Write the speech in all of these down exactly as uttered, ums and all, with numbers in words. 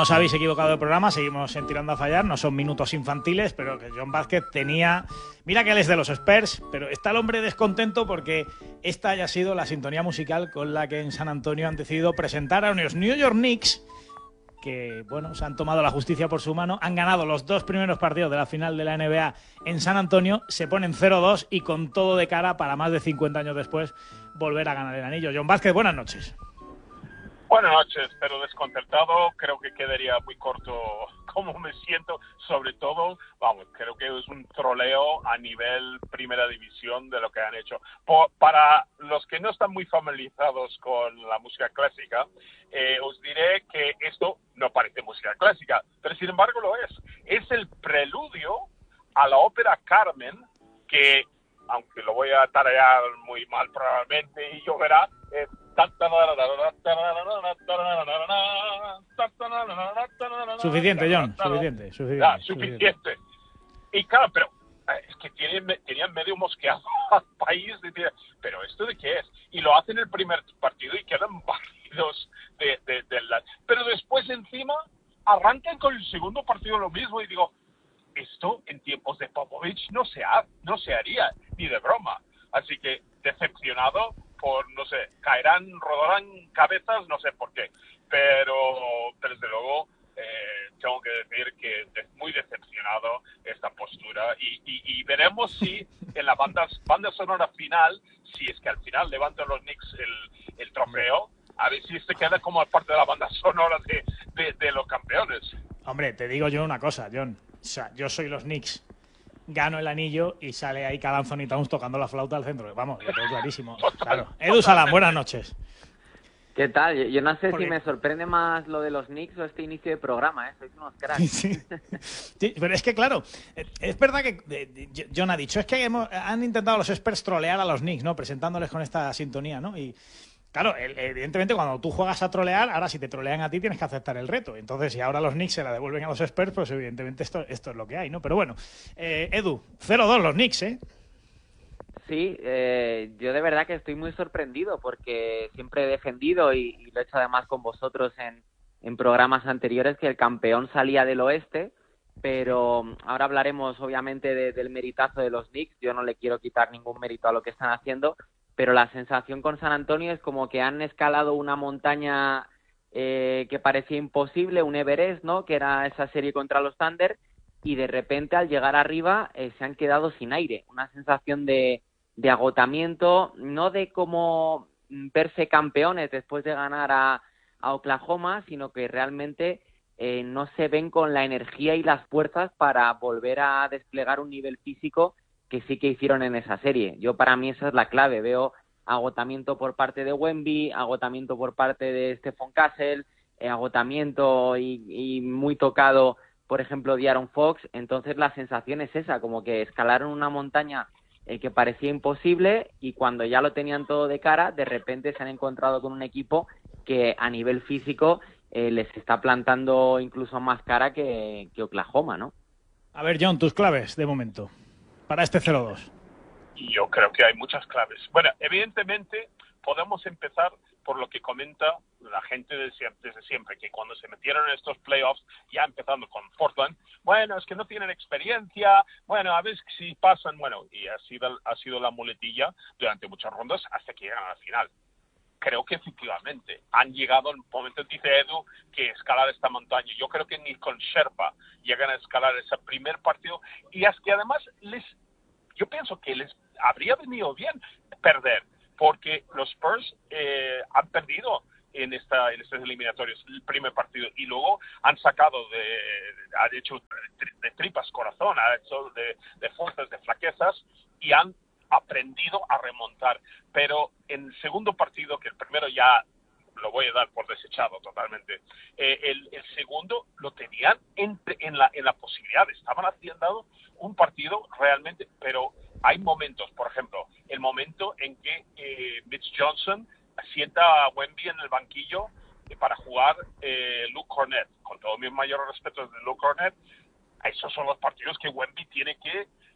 os habéis equivocado de programa, seguimos en Tirando a Fallar, no son minutos infantiles, pero que Jon Vázquez tenía... Mira que él es de los Spurs, pero está el hombre descontento porque esta haya sido la sintonía musical con la que en San Antonio han decidido presentar a unos New York Knicks que, bueno, se han tomado la justicia por su mano, han ganado los dos primeros partidos de la final de la N B A en San Antonio, se ponen cero dos y con todo de cara para más de cincuenta años después volver a ganar el anillo. Jon Vázquez, buenas noches. Buenas noches, pero desconcertado, creo que quedaría muy corto cómo me siento, sobre todo, vamos, creo que es un troleo a nivel primera división de lo que han hecho. Por, para los que no están muy familiarizados con la música clásica, eh, os diré que esto no parece música clásica, pero sin embargo lo es. Es el preludio a la ópera Carmen, que, aunque lo voy a tararear muy mal probablemente y lloverá, es Suficiente, Jon, suficiente, suficiente, ah, suficiente. Y claro, pero es que tienen, tenían medio mosqueado al país, de, pero ¿esto de qué es? Y lo hacen el primer partido y quedan barridos de, de, de la... Pero después encima arrancan con el segundo partido lo mismo y digo, esto en tiempos de Popovich no se, ha, no se haría, ni de broma. Así que decepcionado por, no sé, caerán, rodarán cabezas, no sé por qué, pero, pero desde luego eh, tengo que decir que es muy decepcionado esta postura y, y, y veremos si en la banda, banda sonora final, si es que al final levantan los Knicks el, el trofeo, a ver si se queda como parte de la banda sonora de, de, de los campeones. Hombre, te digo yo una cosa, Jon, o sea, yo soy los Knicks, gano el anillo y sale ahí Karl Anthony Towns tocando la flauta al centro. Vamos, lo tengo clarísimo. Claro. Edu Salam, buenas noches. ¿Qué tal? Yo, yo no sé Porque... si me sorprende más lo de los Knicks o este inicio de programa, ¿eh? Sois unos cracks. Sí. Sí, pero es que, claro, es verdad que Jon ha dicho, es que hemos, han intentado los Spurs trolear a los Knicks, ¿no? Presentándoles con esta sintonía, ¿no? Y... Claro, evidentemente cuando tú juegas a trolear, ahora si te trolean a ti tienes que aceptar el reto. Entonces, si ahora los Knicks se la devuelven a los Spurs, pues evidentemente esto, esto es lo que hay, ¿no? Pero bueno, eh, Edu, cero dos los Knicks, ¿eh? Sí, eh, yo de verdad que estoy muy sorprendido porque siempre he defendido y, y lo he hecho además con vosotros en, en programas anteriores que el campeón salía del oeste, pero ahora hablaremos obviamente de, del meritazo de los Knicks. Yo no le quiero quitar ningún mérito a lo que están haciendo, pero la sensación con San Antonio es como que han escalado una montaña eh, que parecía imposible, un Everest, ¿no? Que era esa serie contra los Thunder, y de repente al llegar arriba eh, se han quedado sin aire. Una sensación de, de agotamiento, no de cómo verse campeones después de ganar a, a Oklahoma, sino que realmente eh, no se ven con la energía y las fuerzas para volver a desplegar un nivel físico que sí que hicieron en esa serie. Yo, para mí, esa es la clave. Veo agotamiento por parte de Wemby, agotamiento por parte de Stephon Castle, eh, agotamiento y, y muy tocado, por ejemplo, de Aaron Fox. Entonces, la sensación es esa, como que escalaron una montaña eh, que parecía imposible y cuando ya lo tenían todo de cara, de repente se han encontrado con un equipo que a nivel físico eh, les está plantando incluso más cara que, que Oklahoma, ¿no? A ver, Jon, tus claves de momento para este cero dos. Y yo creo que hay muchas claves. Bueno, evidentemente podemos empezar por lo que comenta la gente de siempre, desde siempre, que cuando se metieron en estos playoffs, ya empezando con Portland, bueno, es que no tienen experiencia, bueno, a ver si pasan, bueno, y ha sido, ha sido la muletilla durante muchas rondas hasta que llegan a la final. Creo que efectivamente han llegado al momento, dice Edu, que escalar esta montaña. Yo creo que ni con Sherpa llegan a escalar ese primer partido. Y es que además les, yo pienso que les habría venido bien perder, porque los Spurs eh, han perdido en esta en estos eliminatorios el primer partido y luego han sacado de, han hecho de tripas corazón, han hecho de, de fuerzas, de flaquezas y han aprendido a remontar, pero en el segundo partido, que el primero ya lo voy a dar por desechado totalmente, eh, el, el segundo lo tenían en, en, la, en la posibilidad, estaban haciendo un partido realmente, pero hay momentos, por ejemplo, el momento en que eh, Mitch Johnson sienta a Wemby en el banquillo eh, para jugar eh, Luke Cornett, con todo mi mayor respeto de Luke Cornett, esos son los partidos que Wemby tiene que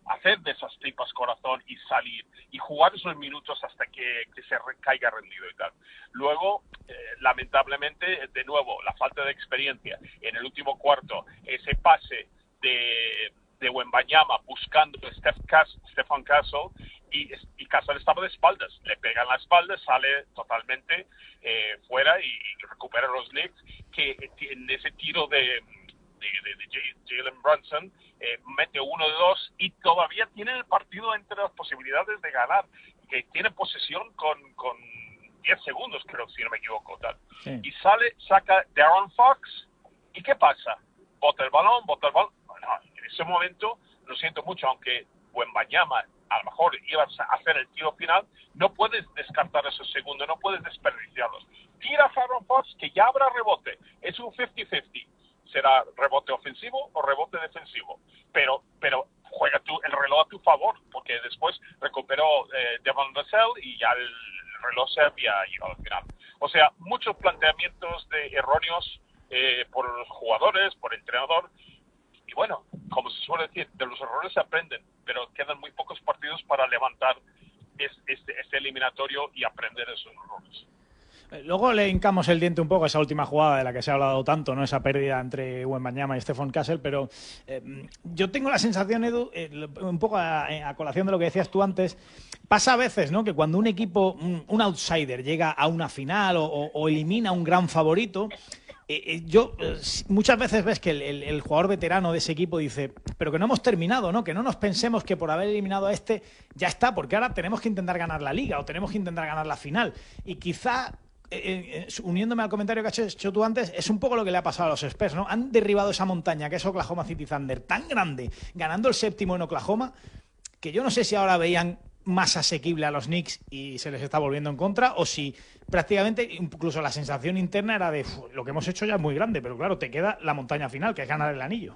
hacer de esas tripas corazón y salir y jugar esos minutos hasta que, que se recaiga rendido y tal. Luego, eh, lamentablemente, de nuevo, la falta de experiencia. En el último cuarto, ese pase de, de Wembanyama buscando a Steph Cas- Stephen Castle y, y Castle estaba de espaldas. Le pega en la espalda, sale totalmente eh, fuera y, y recupera los Knicks, que en ese tiro de... de, de, de Jalen Brunson, eh, mete uno de dos y todavía tiene el partido entre las posibilidades de ganar, que tiene posesión con, con diez segundos, creo, si no me equivoco, tal. Sí. Y sale, saca De'Aaron Fox, ¿y qué pasa? Bota el balón, bota el balón. Bueno, en ese momento, lo siento mucho, aunque Wembanyama a lo mejor ibas a hacer el tiro final, no puedes descartar esos segundos, no puedes desperdiciarlos. Tira a Aaron Fox, que ya habrá rebote, es un cincuenta cincuenta. Será rebote ofensivo o rebote defensivo, pero pero juega tú el reloj a tu favor, porque después recuperó eh, Devon Vassell y ya el reloj se había llegado al final. O sea, muchos planteamientos de erróneos eh, por los jugadores, por el entrenador, y bueno, como se suele decir, de los errores se aprenden, pero quedan muy pocos partidos para levantar este, este eliminatorio y aprender esos errores. Luego le hincamos el diente un poco a esa última jugada de la que se ha hablado tanto, ¿no? Esa pérdida entre Wembanyama y Stephon Castle, pero eh, yo tengo la sensación, Edu, eh, un poco a, a colación de lo que decías tú antes, pasa a veces, ¿no?, que cuando un equipo, un, un outsider llega a una final o, o, o elimina a un gran favorito, eh, eh, yo eh, muchas veces ves que el, el, el jugador veterano de ese equipo dice, pero que no hemos terminado, ¿no? Que no nos pensemos que por haber eliminado a este ya está, porque ahora tenemos que intentar ganar la liga o tenemos que intentar ganar la final. Y quizá... Eh, eh, uniéndome al comentario que has hecho tú antes, es un poco lo que le ha pasado a los Spurs, ¿no? Han derribado esa montaña que es Oklahoma City Thunder tan grande, ganando el séptimo en Oklahoma, que yo no sé si ahora veían más asequible a los Knicks y se les está volviendo en contra, o si prácticamente incluso la sensación interna era de lo que hemos hecho ya es muy grande, pero claro, te queda la montaña final, que es ganar el anillo.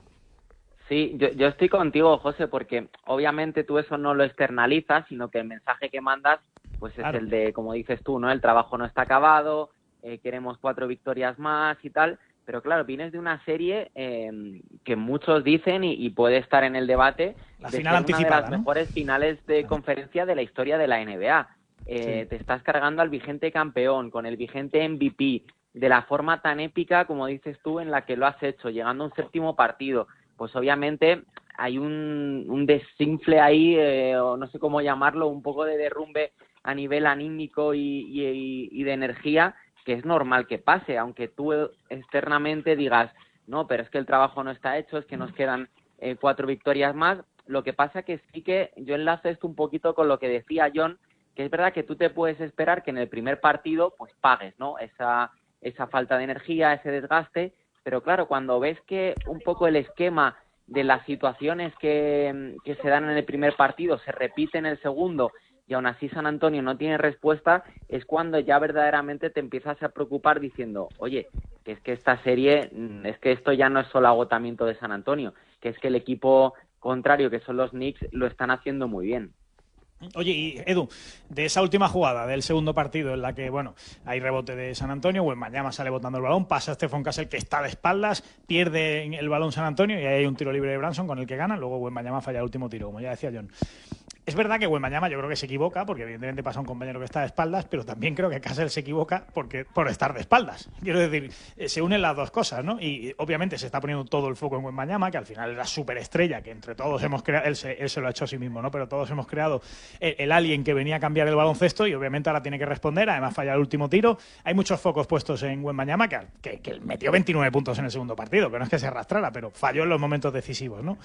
Sí, yo, yo estoy contigo, José, porque obviamente tú eso no lo externalizas, sino que el mensaje que mandas pues es claro. El de, como dices tú, ¿no? El trabajo no está acabado, eh, queremos cuatro victorias más y tal, pero claro, vienes de una serie eh, que muchos dicen y, y puede estar en el debate la de final ser anticipada, una de las ¿no? mejores finales de conferencia de la historia de la N B A. Eh, sí. Te estás cargando al vigente campeón, con el vigente M V P, de la forma tan épica, como dices tú, en la que lo has hecho, llegando a un séptimo partido. Pues obviamente hay un, un desinfle ahí, eh, o no sé cómo llamarlo, un poco de derrumbe a nivel anímico y, y, y de energía, que es normal que pase, aunque tú externamente digas, no, pero es que el trabajo no está hecho, es que nos quedan eh, cuatro victorias más. Lo que pasa que sí que yo enlazo esto un poquito con lo que decía John, que es verdad que tú te puedes esperar que en el primer partido pues pagues, ¿no? Esa, esa falta de energía, ese desgaste, pero claro, cuando ves que un poco el esquema de las situaciones que, que se dan en el primer partido se repite en el segundo y aún así San Antonio no tiene respuesta, es cuando ya verdaderamente te empiezas a preocupar diciendo, oye, que es que esta serie, es que esto ya no es solo agotamiento de San Antonio, que es que el equipo contrario, que son los Knicks, lo están haciendo muy bien. Oye, y Edu, de esa última jugada del segundo partido en la que, bueno, hay rebote de San Antonio, Wembanyama sale botando el balón, pasa a Stephon Castle que está de espaldas, pierde el balón San Antonio y ahí hay un tiro libre de Brunson con el que gana, luego Wembanyama falla el último tiro, como ya decía John. Es verdad que Wembanyama yo creo que se equivoca, porque evidentemente pasa un compañero que está de espaldas, pero también creo que Castle se equivoca porque, por estar de espaldas. Quiero decir, se unen las dos cosas, ¿no? Y obviamente se está poniendo todo el foco en Wembanyama, que al final es la superestrella que entre todos hemos creado, él se, él se lo ha hecho a sí mismo, ¿no? Pero todos hemos creado el, el alien que venía a cambiar el baloncesto y obviamente ahora tiene que responder, además falla el último tiro. Hay muchos focos puestos en Wembanyama, que, que, que metió veintinueve puntos en el segundo partido, que no es que se arrastrara, pero falló en los momentos decisivos, ¿no?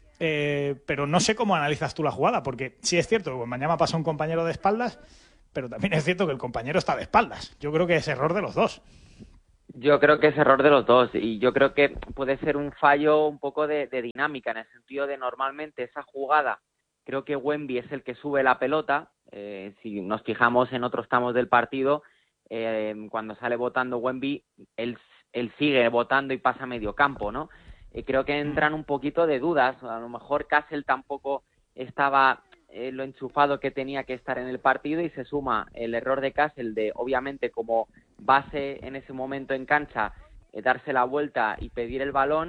Eh, pero no sé cómo analizas tú la jugada, porque sí es cierto que mañana pasa un compañero de espaldas, pero también es cierto que el compañero está de espaldas. Yo creo que es error de los dos. Yo creo que es error de los dos y yo creo que puede ser un fallo un poco de, de dinámica, en el sentido de normalmente esa jugada, creo que Wemby es el que sube la pelota. Eh, si nos fijamos en otros tramos del partido, eh, cuando sale botando Wemby, él, él sigue botando y pasa a medio campo, ¿no? Eh, creo que entran un poquito de dudas. A lo mejor Castle tampoco estaba eh, lo enchufado que tenía que estar en el partido y se suma el error de Castle de, obviamente, como base en ese momento en cancha, eh, darse la vuelta y pedir el balón,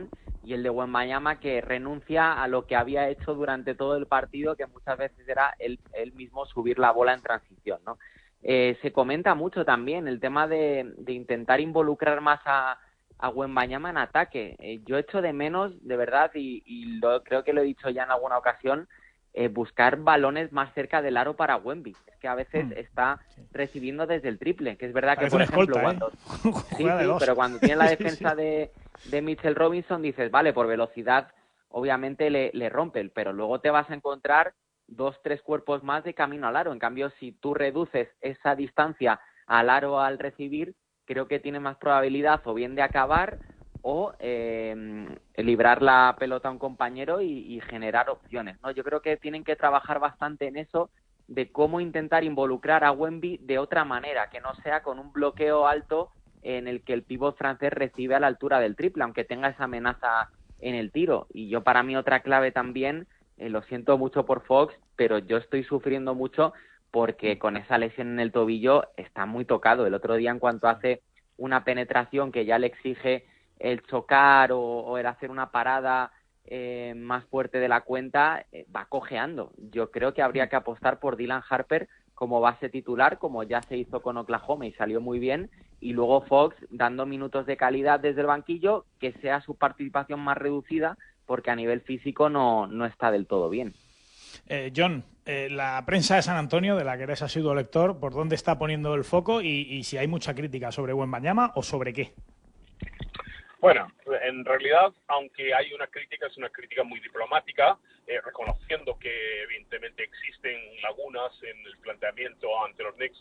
y el de Wembanyama, que renuncia a lo que había hecho durante todo el partido, que muchas veces era él, él mismo subir la bola en transición, ¿no? Eh, se comenta mucho también el tema de, de intentar involucrar más a, a Wembanyama en ataque. Eh, yo echo de menos, de verdad, y, y lo, creo que lo he dicho ya en alguna ocasión, eh, buscar balones más cerca del aro para Wemby. Es que a veces mm. está recibiendo desde el triple, que es verdad Parece que, por ejemplo, escolta, cuando... ¿eh? sí, sí, pero cuando tiene la defensa sí, sí. de, de Mitchell Robinson, dices, vale, por velocidad, obviamente le, le rompe, pero luego te vas a encontrar dos, tres cuerpos más de camino al aro. En cambio, si tú reduces esa distancia al aro al recibir, creo que tiene más probabilidad o bien de acabar o eh, librar la pelota a un compañero y, y generar opciones, ¿no? Yo creo que tienen que trabajar bastante en eso, de cómo intentar involucrar a Wemby de otra manera, que no sea con un bloqueo alto en el que el pívot francés recibe a la altura del triple, aunque tenga esa amenaza en el tiro. Y yo, para mí, otra clave también, eh, lo siento mucho por Fox, pero yo estoy sufriendo mucho porque con esa lesión en el tobillo está muy tocado. El otro día, en cuanto hace una penetración que ya le exige el chocar o, o el hacer una parada eh, más fuerte de la cuenta, eh, va cojeando. Yo creo que habría que apostar por Dylan Harper como base titular, como ya se hizo con Oklahoma y salió muy bien, y luego Fox dando minutos de calidad desde el banquillo, que sea su participación más reducida, porque a nivel físico no, no está del todo bien. Eh, John, eh, la prensa de San Antonio, de la que eres asiduo lector, ¿por dónde está poniendo el foco y, y si hay mucha crítica sobre Wembanyama o sobre qué? Bueno, en realidad, aunque hay una crítica, es una crítica muy diplomática, eh, reconociendo que evidentemente existen lagunas en el planteamiento ante los Knicks,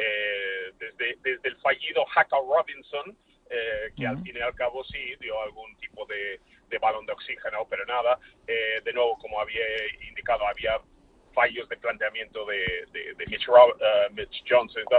eh, desde, desde el fallido Hackett Robinson, eh, que uh-huh. al fin y al cabo sí dio algún tipo de, de balón de oxígeno, pero nada, eh, de nuevo, como había indicado, había fallos de planteamiento de, de, de Mitch, uh, Mitch Johnson, ¿no?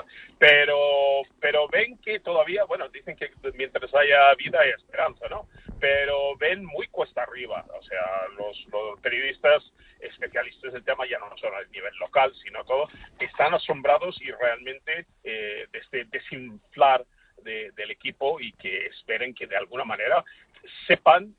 pero pero ven que todavía, bueno, dicen que mientras haya vida hay esperanza, ¿no? Pero ven muy cuesta arriba, o sea, los, los periodistas especialistas del tema, ya no solo a nivel local, sino todo, están asombrados y realmente eh, de este desinflar de, del equipo y que esperen que de alguna manera sepan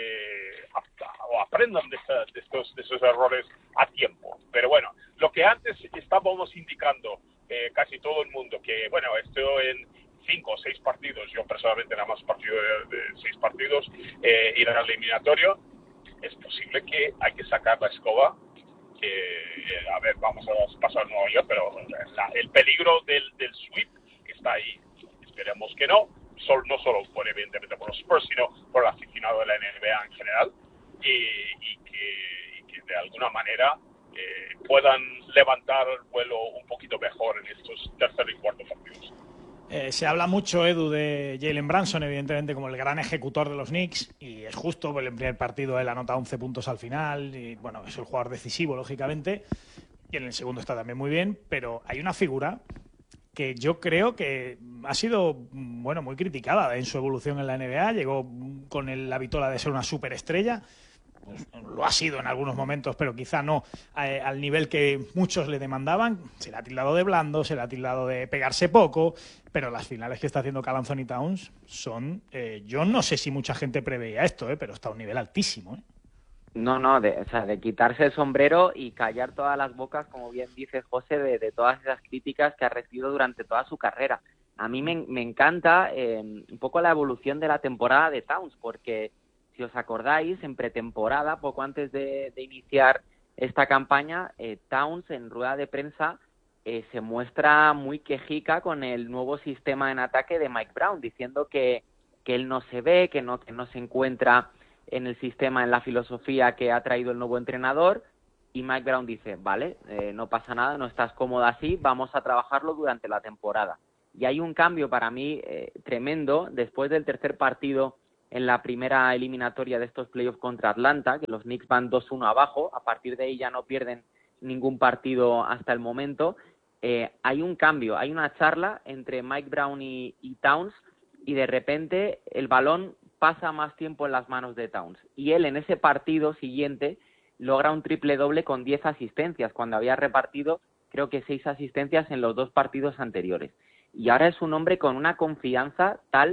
Eh, o aprendan de, esta, de, estos, de esos errores a tiempo. Pero bueno, lo que antes estábamos indicando eh, casi todo el mundo, que bueno, esto en cinco o seis partidos, yo personalmente nada más partido de, de seis partidos, eh, ir al eliminatorio, es posible que hay que sacar la escoba, que, eh, a ver, vamos a pasar Nueva York, pero la, el peligro del, del sweep está ahí. Esperemos que no. Sol, no solo por, evidentemente por los Spurs, sino por el aficionado de la N B A en general, y, y, que, y que de alguna manera eh, puedan levantar el vuelo un poquito mejor en estos tercer y cuarto partidos. Eh, se habla mucho, Edu, de Jalen Brunson, evidentemente, como el gran ejecutor de los Knicks, y es justo, porque en el primer partido él anota once puntos al final, y bueno, es el jugador decisivo, lógicamente, y en el segundo está también muy bien, pero hay una figura que yo creo que ha sido, bueno, muy criticada en su evolución en la N B A. Llegó con el, la vitola de ser una superestrella. Pues, lo ha sido en algunos momentos, pero quizá no eh, al nivel que muchos le demandaban. Se le ha tildado de blando, se le ha tildado de pegarse poco, pero las finales que está haciendo Karl Anthony Towns son... Eh, yo no sé si mucha gente preveía esto, eh, pero está a un nivel altísimo, ¿eh? No, no, de, o sea, de quitarse el sombrero y callar todas las bocas, como bien dice José, de, de todas esas críticas que ha recibido durante toda su carrera. A mí me, me encanta eh, un poco la evolución de la temporada de Towns, porque si os acordáis, en pretemporada, poco antes de, de iniciar esta campaña, eh, Towns en rueda de prensa eh, se muestra muy quejica con el nuevo sistema en ataque de Mike Brown, diciendo que, que él no se ve, que no, que no se encuentra en el sistema, en la filosofía que ha traído el nuevo entrenador, y Mike Brown dice, vale, eh, no pasa nada, no estás cómoda así, vamos a trabajarlo durante la temporada. Y hay un cambio para mí eh, tremendo después del tercer partido en la primera eliminatoria de estos playoffs contra Atlanta, que los Knicks van dos uno abajo, a partir de ahí ya no pierden ningún partido hasta el momento. Eh, hay un cambio, hay una charla entre Mike Brown y, y Towns, y de repente el balón pasa más tiempo en las manos de Towns. Y él en ese partido siguiente logra un triple doble con diez asistencias, cuando había repartido creo que seis asistencias en los dos partidos anteriores. Y ahora es un hombre con una confianza tal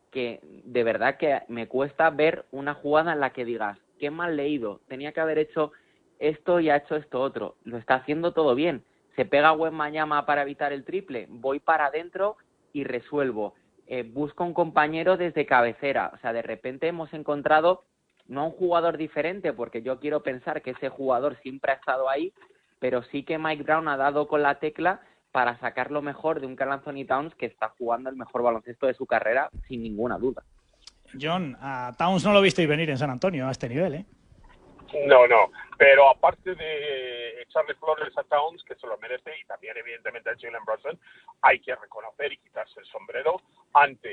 que de verdad que me cuesta ver una jugada en la que digas, qué mal leído, tenía que haber hecho esto y ha hecho esto otro. Lo está haciendo todo bien. Se pega Wembanyama para evitar el triple, voy para adentro y resuelvo. Eh, busco un compañero desde cabecera. O sea, de repente hemos encontrado no a un jugador diferente, porque yo quiero pensar que ese jugador siempre ha estado ahí, pero sí que Mike Brown ha dado con la tecla para sacar lo mejor de un Karl Anthony Towns que está jugando el mejor baloncesto de su carrera, sin ninguna duda. John, a Towns no lo visteis venir en San Antonio a este nivel, ¿eh? No, no, pero aparte de echarle flores a Towns, que se lo merece, y también evidentemente a Jalen Brunson, hay que reconocer y quitarse el sombrero ante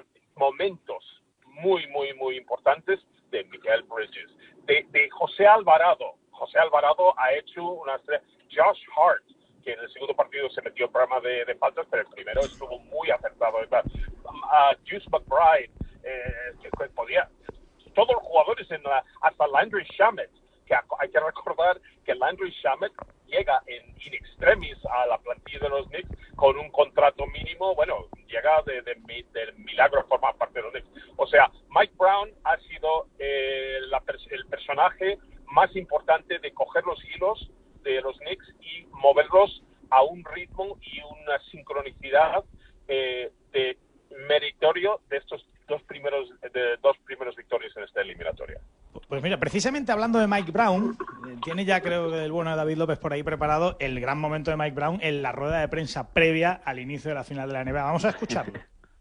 momentos muy, muy, muy importantes de Miguel Bridges, de, de José Alvarado. José Alvarado ha hecho una estrella. Josh Hart, que en el segundo partido se metió el programa de, de faltas, pero el primero estuvo muy acertado. Uh, Juice McBride, eh, que podía... Todos los jugadores, en la, hasta Landry Shamet, que hay que recordar que Landry Shamet llega en in extremis a la plantilla de los Knicks con un contrato mínimo, bueno, llega de, de, de, de milagro formar parte de los Knicks. O sea, Mike Brown ha sido eh, la, el personaje más importante de coger los hilos de los Knicks y moverlos a un ritmo y una sincronicidad eh, de meritorio de estos dos primeros de dos primeros victorias en esta eliminatoria. Pues mira, precisamente hablando de Mike Brown, eh, tiene ya creo que el bueno de David López por ahí preparado el gran momento de Mike Brown en la rueda de prensa previa al inicio de la final de la N B A. Vamos a escucharlo.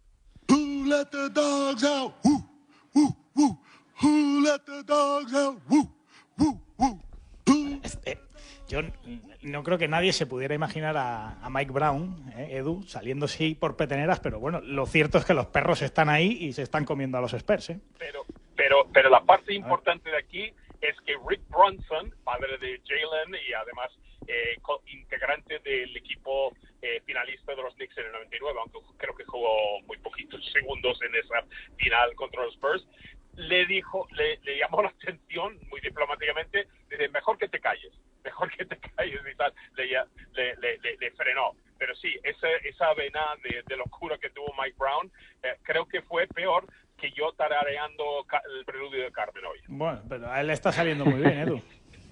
Who let the dogs out? Woo, woo, woo. Who let the dogs out? Woo, woo, woo. Este, yo no creo que nadie se pudiera imaginar a, a Mike Brown, eh, Edu, saliendo sí por peteneras, pero bueno, lo cierto es que los perros están ahí y se están comiendo a los Spurs, ¿eh? Pero, pero, pero la parte importante de aquí es que Rick Brunson, padre de Jalen y además eh, integrante del equipo eh, finalista de los Knicks en el noventa y nueve, aunque creo que jugó muy poquitos segundos en esa final contra los Spurs, le dijo, le, le llamó la atención muy diplomáticamente, dice, mejor que te calles, mejor que te calles y tal, le, le, le, le, le frenó. Pero sí, esa, esa vena de, de locura que tuvo Mike Brown, eh, creo que fue peor que yo tarareando el preludio de Carmen hoy. Bueno, pero a él le está saliendo muy bien, Edu.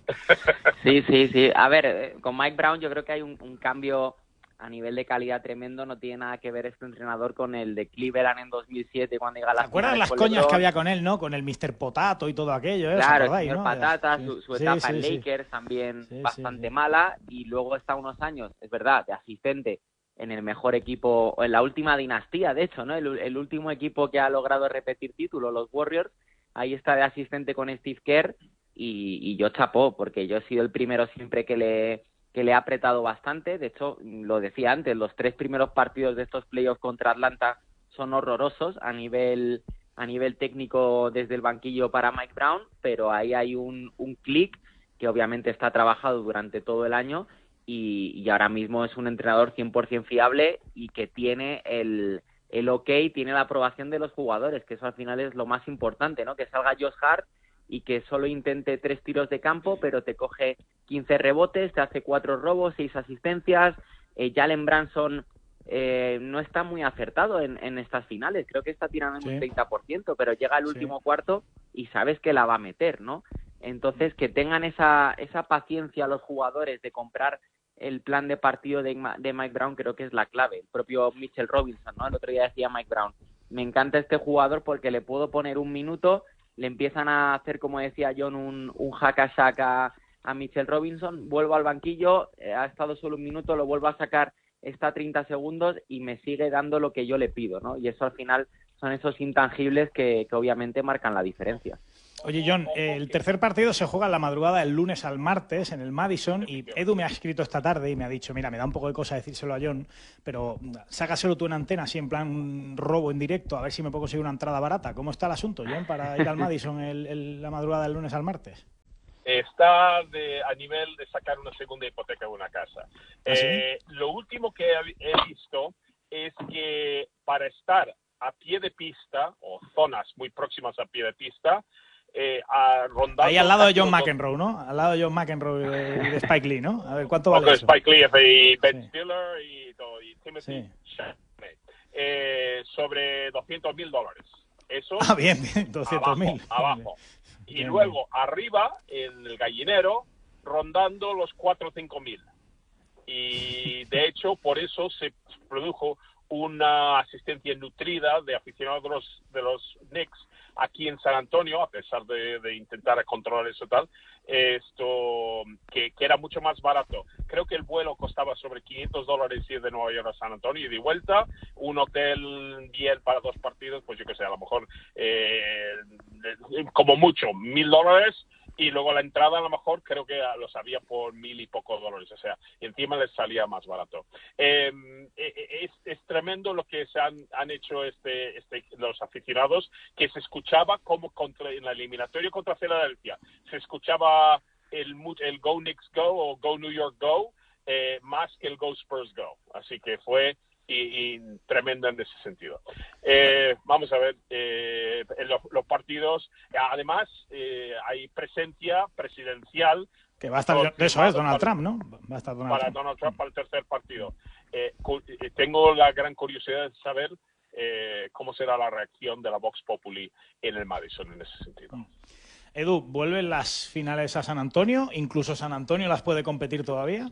Sí, sí, sí. A ver, con Mike Brown yo creo que hay un, un cambio a nivel de calidad tremendo. No tiene nada que ver este entrenador con el de Cleveland en dos mil siete cuando llega a la ¿Se acuerdan las coñas LeBron? Que había con él, no? Con el mister Potato y todo aquello, ¿eh? Claro, el señor ¿no? Patata, sí. su, su sí, etapa sí, en sí. Lakers también sí, bastante sí, sí. mala, y luego está unos años, es verdad, de asistente en el mejor equipo, o en la última dinastía, de hecho, ¿no? El, el último equipo que ha logrado repetir título, los Warriors, ahí está de asistente con Steve Kerr, y, y yo chapó, porque yo he sido el primero siempre que le que le ha apretado bastante. De hecho, lo decía antes, los tres primeros partidos de estos playoffs contra Atlanta son horrorosos a nivel a nivel técnico desde el banquillo para Mike Brown, pero ahí hay un, un clic que obviamente está trabajado durante todo el año, y, y ahora mismo es un entrenador cien por ciento fiable y que tiene el, el ok, tiene la aprobación de los jugadores, que eso al final es lo más importante, ¿no? Que salga Josh Hart y que solo intente tres tiros de campo, pero te coge quince rebotes, te hace cuatro robos, seis asistencias. eh, Jalen Brunson eh, no está muy acertado en, en estas finales, creo que está tirando en sí. un treinta por ciento, pero llega al sí. último cuarto y sabes que la va a meter, ¿no? Entonces, que tengan esa, esa paciencia los jugadores de comprar el plan de partido de, de Mike Brown, creo que es la clave. El propio Mitchell Robinson, ¿no? El otro día decía Mike Brown, me encanta este jugador porque le puedo poner un minuto, le empiezan a hacer, como decía John, un, un hack-a-sack a, a Mitchell Robinson, vuelvo al banquillo, eh, ha estado solo un minuto, lo vuelvo a sacar, está treinta segundos y me sigue dando lo que yo le pido, ¿no? Y eso al final son esos intangibles que, que obviamente marcan la diferencia. Oye, John, el tercer partido se juega en la madrugada del lunes al martes en el Madison, y Edu me ha escrito esta tarde y me ha dicho, mira, me da un poco de cosa decírselo a John, pero sácaselo tú en antena, así en plan robo en directo, a ver si me puedo conseguir una entrada barata. ¿Cómo está el asunto, John, para ir al Madison el, el, la madrugada del lunes al martes? Está de, a nivel de sacar una segunda hipoteca de una casa. ¿Ah, sí? eh, lo último que he visto es que para estar a pie de pista, o zonas muy próximas a pie de pista, Eh, a rondar ahí al lado de John McEnroe, ¿no? Al lado de John McEnroe y de, y de Spike Lee, ¿no? A ver, ¿cuánto vale eso? Spike Lee y Ben sí. Stiller y, todo, y Timothy sí. Chalamet. eh, sobre doscientos mil dólares. Eso. Ah, bien, bien, doscientos mil. Abajo. abajo. Y Bien, luego arriba, en el gallinero, rondando los cuatro o cinco mil. Y de hecho, por eso se produjo una asistencia nutrida de aficionados de los, de los Knicks aquí en San Antonio, a pesar de, de intentar controlar eso tal, esto que, que era mucho más barato. Creo que el vuelo costaba sobre quinientos dólares ir de Nueva York a San Antonio y de vuelta, un hotel bien para dos partidos, pues yo que sé, a lo mejor eh, como mucho, mil dólares. Y luego la entrada a lo mejor creo que los había por mil y pocos dólares, o sea, y encima les salía más barato. Eh, es, es tremendo lo que se han, han hecho este, este, los aficionados, que se escuchaba como contra, en la eliminatoria contra Filadelfia, se escuchaba el, el Go Knicks Go o Go New York Go, eh, más que el Go Spurs Go, así que fue y, y tremenda en ese sentido. Eh, vamos a ver, eh, en los, los partidos, además eh, hay presencia presidencial. Que va a estar, eso es, Donald Trump, ¿no? Va a estar Donald para Trump. Donald Trump para el tercer partido. Eh, tengo la gran curiosidad de saber eh, cómo será la reacción de la Vox Populi en el Madison en ese sentido. Edu, ¿vuelven las finales a San Antonio? ¿Incluso San Antonio las puede competir todavía?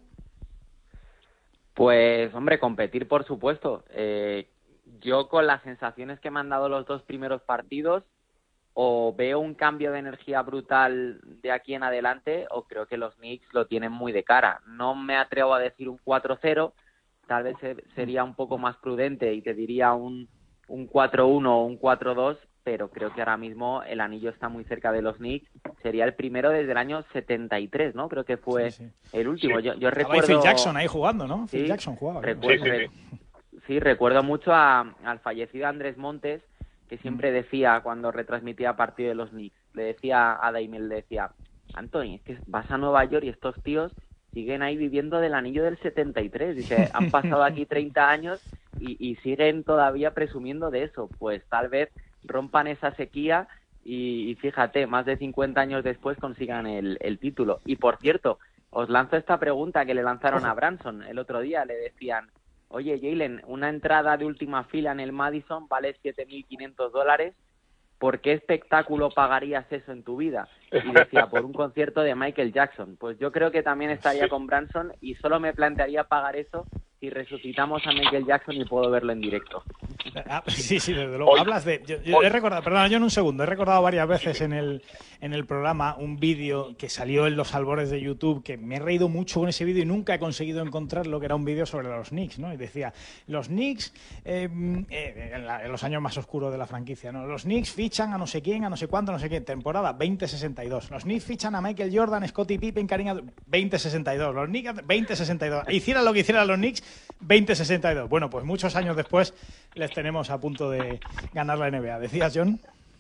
Pues, hombre, competir, por supuesto. Eh, yo con las sensaciones que me han dado los dos primeros partidos, o veo un cambio de energía brutal de aquí en adelante, o creo que los Knicks lo tienen muy de cara. No me atrevo a decir un cuatro cero, tal vez sería un poco más prudente y te diría un, un cuatro uno o un cuatro dos, pero creo que ahora mismo el anillo está muy cerca de los Knicks. Sería el primero desde el año setenta y tres, ¿no? Creo que fue sí, sí. el último. Sí. Yo, yo Estaba recuerdo... Phil Jackson ahí jugando, ¿no? Sí, Phil Jackson jugaba. Recuerdo, sí, sí, sí. sí, recuerdo mucho a, al fallecido Andrés Montes, que siempre decía cuando retransmitía partido de los Knicks, le decía a Daimel, le decía, Anthony, es que vas a Nueva York y estos tíos siguen ahí viviendo del anillo del setenta y tres. Dice, han pasado aquí treinta años y, y siguen todavía presumiendo de eso. Pues tal vez rompan esa sequía y, y fíjate, más de cincuenta años después consigan el, el título. Y por cierto, os lanzo esta pregunta que le lanzaron a Branson el otro día. Le decían, oye, Jalen, una entrada de última fila en el Madison vale siete mil quinientos dólares. ¿Por qué espectáculo pagarías eso en tu vida? Y decía, por un concierto de Michael Jackson. Pues yo creo que también estaría con Branson y solo me plantearía pagar eso si resucitamos a Michael Jackson y puedo verlo en directo. Ah, sí, sí, desde luego. Hoy, Hablas de... Yo, yo he recordado, perdona, yo en un segundo, he recordado varias veces en el, en el programa un vídeo que salió en los albores de YouTube, que me he reído mucho con ese vídeo y nunca he conseguido encontrarlo, que era un vídeo sobre los Knicks, ¿no? Y decía, los Knicks, eh, eh, en, la, en los años más oscuros de la franquicia, ¿no? Los Knicks fichan a no sé quién, a no sé cuánto, no sé quién, temporada veinte sesenta y dos. Los Knicks fichan a Michael Jordan, Scottie Pippen, Kareem Abdul- veinte sesenta y dos. Los Knicks, veinte sesenta y dos. Hicieran lo que hicieran los Knicks, veinte sesenta y dos. Bueno, pues muchos años después les tenemos a punto de ganar la N B A. ¿Decías, John?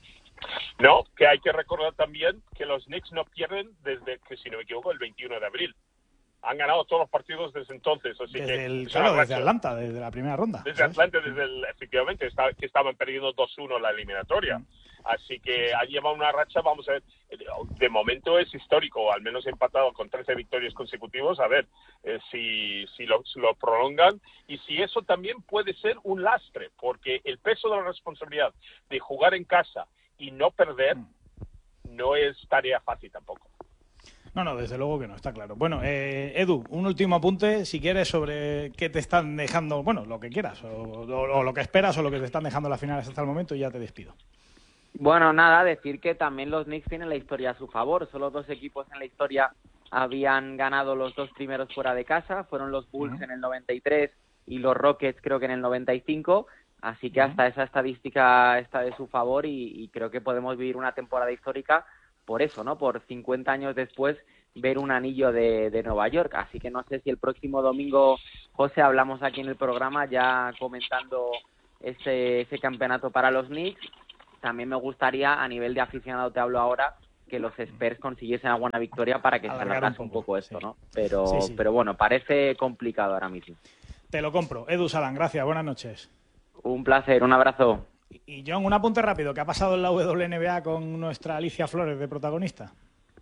No, que hay que recordar también que los Knicks no pierden desde, que si no me equivoco, el veintiuno de abril. Han ganado todos los partidos desde entonces. Así desde que, el, claro, desde Atlanta, desde la primera ronda. Desde Atlanta, desde el, efectivamente, está, que estaban perdiendo dos uno la eliminatoria. Mm. Así que ha llevado una racha, vamos a ver, de momento es histórico, al menos empatado con trece victorias consecutivas, a ver eh, si, si, lo, si lo prolongan y si eso también puede ser un lastre, porque el peso de la responsabilidad de jugar en casa y no perder mm. no es tarea fácil tampoco. No, no, desde luego que no, está claro. Bueno, eh, Edu, un último apunte, si quieres, sobre qué te están dejando, bueno, lo que quieras, o, o, o lo que esperas, o lo que te están dejando las finales hasta el momento, y ya te despido. Bueno, nada, decir que también los Knicks tienen la historia a su favor. Solo dos equipos en la historia habían ganado los dos primeros fuera de casa. Fueron los Bulls uh-huh. en el noventa y tres y los Rockets creo que en el noventa y cinco. Así que uh-huh. hasta esa estadística está de su favor y, y creo que podemos vivir una temporada histórica por eso, ¿no? Por cincuenta años después ver un anillo de, de Nueva York. Así que no sé si el próximo domingo, José, hablamos aquí en el programa ya comentando ese, ese campeonato para los Knicks. También me gustaría, a nivel de aficionado te hablo ahora, que los Spurs consiguiesen alguna victoria para que se alargase un, un poco esto, sí. ¿no? Pero, sí, sí. pero bueno, parece complicado ahora mismo. Te lo compro. Edu Salán, gracias, buenas noches. Un placer, un abrazo. Y John, un apunte rápido, ¿qué ha pasado en la W N B A con nuestra Alicia Flores de protagonista?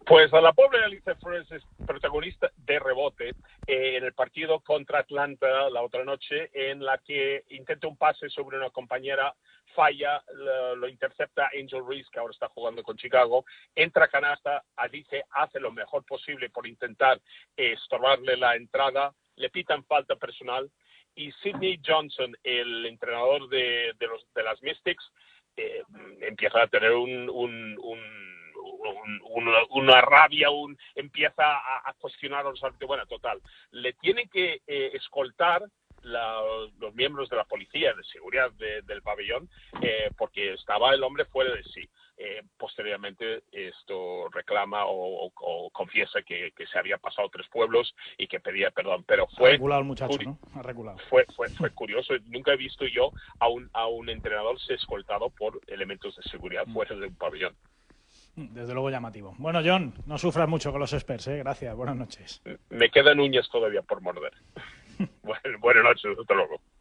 Pues a la pobre Alicia Flores es protagonista de rebote eh, en el partido contra Atlanta la otra noche, en la que intenta un pase sobre una compañera, falla, lo, lo intercepta Angel Reese, que ahora está jugando con Chicago, entra a canasta, Alicia hace lo mejor posible por intentar eh, estorbarle la entrada, le pitan falta personal, y Sidney Johnson, el entrenador de, de, los, de las Mystics, eh, empieza a tener un... un, un Un, una, una rabia, un, empieza a, a cuestionar a los árbitros. Bueno, total, le tienen que eh, escoltar la, los miembros de la policía de seguridad de, del pabellón eh, porque estaba el hombre fuera de sí. Eh, posteriormente esto reclama o, o, o confiesa que, que se había pasado tres pueblos y que pedía perdón, pero fue... Ha reculado el muchacho, ¿no? Ha reculado. Fue, fue, fue curioso. Nunca he visto yo a un, a un entrenador ser escoltado por elementos de seguridad mm. fuera de un pabellón. Desde luego llamativo. Bueno, John, no sufras mucho con los Spurs, ¿eh? Gracias, buenas noches. Me quedan uñas todavía por morder. bueno, buenas noches, hasta luego.